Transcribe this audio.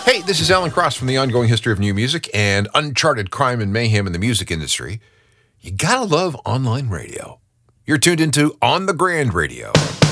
Hey, this is Alan Cross from the Ongoing History of New Music and Uncharted Crime and Mayhem in the Music Industry. You gotta love online radio. You're tuned into On the Grand Radio.